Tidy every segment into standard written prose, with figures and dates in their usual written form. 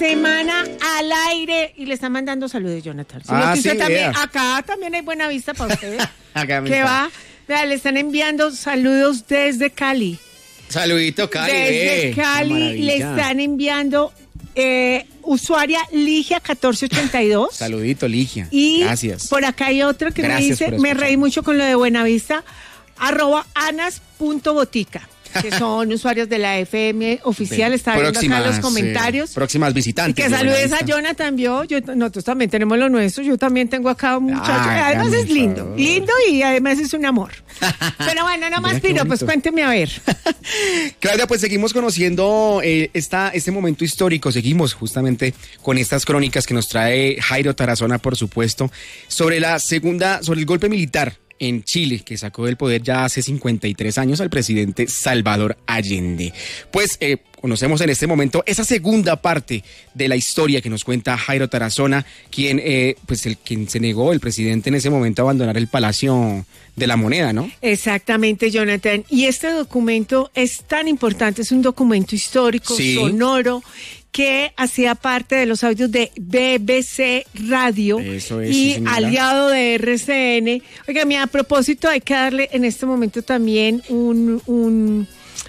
semana al aire y le están mandando saludos, Jonathan. Usted también, acá también hay buena vista para usted. ¿Qué va? Vea, le están enviando saludos desde Cali. Saludito, Cali. Desde Cali le están enviando usuaria Ligia 1482. Saludito, Ligia. Y gracias. Por acá hay otro que gracias me dice, me reí mucho con lo de Buenavista, @anas.botica. Que son usuarios de la FM oficial, está viendo acá los comentarios. Próximas visitantes. Y que saludes a Jonathan, nosotros también tenemos lo nuestro, yo también tengo acá un muchacho, además es lindo y además es un amor. Pero bueno, no más piro, pues cuénteme a ver. Claudia, pues seguimos conociendo este momento histórico, seguimos justamente con estas crónicas que nos trae Jairo Tarazona, por supuesto, sobre el golpe militar en Chile, que sacó del poder ya hace 53 años al presidente Salvador Allende. Pues conocemos en este momento esa segunda parte de la historia que nos cuenta Jairo Tarazona, quien se negó, el presidente en ese momento, a abandonar el Palacio de la Moneda, ¿no? Exactamente, Jonathan. Y este documento es tan importante, es un documento histórico, sonoro, que hacía parte de los audios de BBC Radio y aliado de RCN. Oiga, a propósito, hay que darle en este momento también un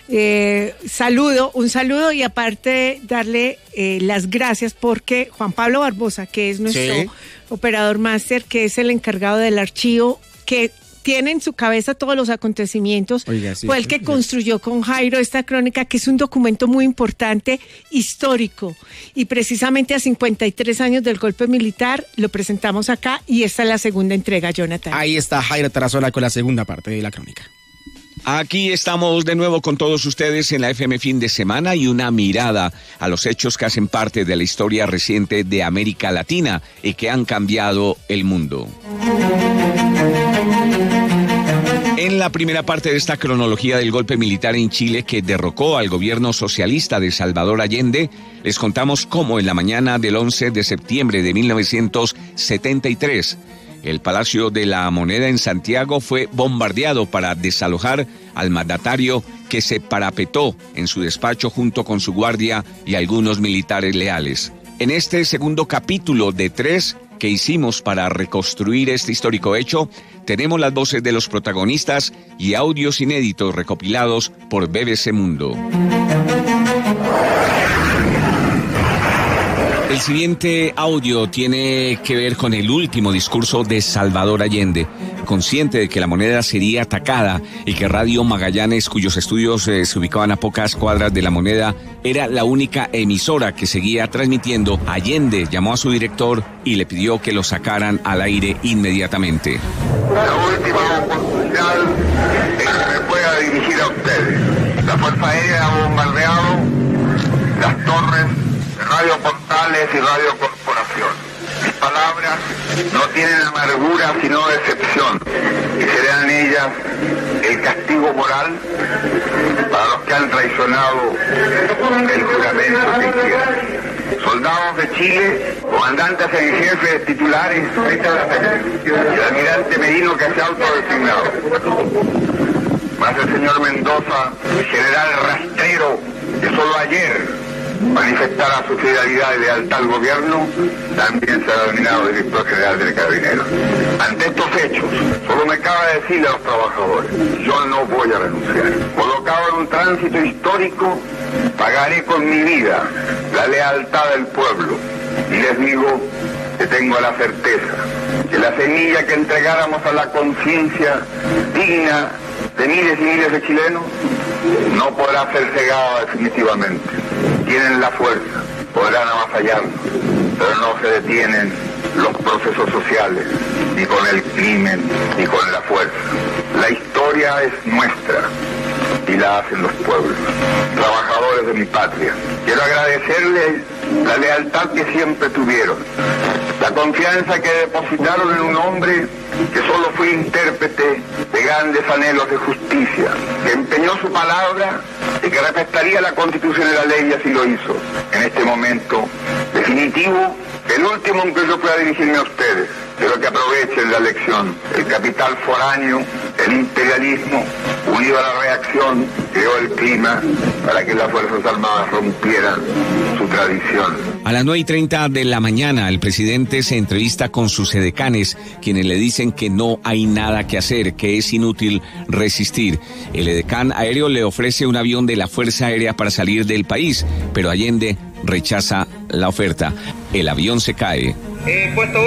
saludo y aparte darle las gracias porque Juan Pablo Barbosa, que es nuestro operador máster, que es el encargado del archivo, que tiene en su cabeza todos los acontecimientos, fue el que construyó con Jairo esta crónica, que es un documento muy importante, histórico, y precisamente a 53 años del golpe militar lo presentamos acá y esta es la segunda entrega, Jonathan. Ahí está Jairo Tarazona con la segunda parte de la crónica. Aquí estamos de nuevo con todos ustedes en la FM Fin de Semana y una mirada a los hechos que hacen parte de la historia reciente de América Latina y que han cambiado el mundo. En la primera parte de esta cronología del golpe militar en Chile que derrocó al gobierno socialista de Salvador Allende, les contamos cómo en la mañana del 11 de septiembre de 1973, el Palacio de la Moneda en Santiago fue bombardeado para desalojar al mandatario, que se parapetó en su despacho junto con su guardia y algunos militares leales. En este segundo capítulo de 3 que hicimos para reconstruir este histórico hecho, tenemos las voces de los protagonistas y audios inéditos recopilados por BBC Mundo. El siguiente audio tiene que ver con el último discurso de Salvador Allende. Consciente de que la Moneda sería atacada y que Radio Magallanes, cuyos estudios se ubicaban a pocas cuadras de la Moneda, era la única emisora que seguía transmitiendo, Allende llamó a su director y le pidió que lo sacaran al aire inmediatamente. La última oportunidad es que me pueda dirigir a ustedes. La Fuerza Aérea ha bombardeado las torres de Radio Portales y Radio Corporación. Mis palabras no tienen amargura sino decepción, y serán ellas el castigo moral para los que han traicionado el juramento que hicieron. Soldados de Chile, comandantes en jefe, titulares, y el almirante Merino, que se ha autodesignado. Más el señor Mendoza, general rastrero, que solo ayer manifestara su fidelidad y lealtad al gobierno, también será denominado director general del Carabineros. Ante estos hechos, solo me cabe decirle a los trabajadores, yo no voy a renunciar. Colocado en un tránsito histórico, pagaré con mi vida la lealtad del pueblo. Y les digo que tengo la certeza que la semilla que entregáramos a la conciencia digna de miles y miles de chilenos no podrá ser cegada definitivamente. Tienen la fuerza, podrán avasallarnos, pero no se detienen los procesos sociales, ni con el crimen, ni con la fuerza. La historia es nuestra y la hacen los pueblos, trabajadores de mi patria. Quiero agradecerles la lealtad que siempre tuvieron, la confianza que depositaron en un hombre que solo fue intérprete de grandes anhelos de justicia, que empeñó su palabra y que respetaría la Constitución y la ley, y así lo hizo. En este momento definitivo, el último en que yo pueda dirigirme a ustedes, quiero que aprovechen la lección. El capital foráneo El imperialismo, unido a la reacción, creó el clima para que las Fuerzas Armadas rompieran su tradición. A las 9:30 de la mañana, el presidente se entrevista con sus edecanes, quienes le dicen que no hay nada que hacer, que es inútil resistir. El edecán aéreo le ofrece un avión de la Fuerza Aérea para salir del país, pero Allende rechaza la oferta. El avión se cae.